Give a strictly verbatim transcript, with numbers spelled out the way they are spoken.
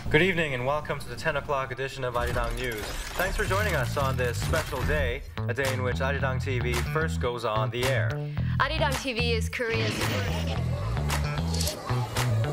Good evening and welcome to the ten o'clock edition of Arirang News. Thanks for joining us on this special day, a day in which Arirang T V first goes on the air. Arirang T V is Korea's first.